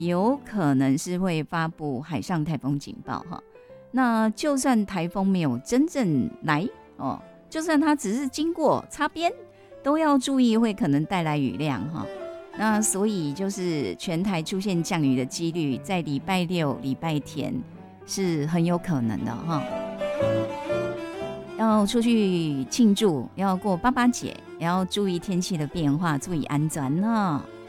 有可能是会发布海上台风警报哈。那就算台风没有真正来哦，就算它只是经过擦边，都要注意会可能带来雨量哈。那所以就是全台出现降雨的几率，在礼拜六、礼拜天是很有可能的哈。要出去庆祝，要过爸爸节，也要注意天气的变化，注意安全呢。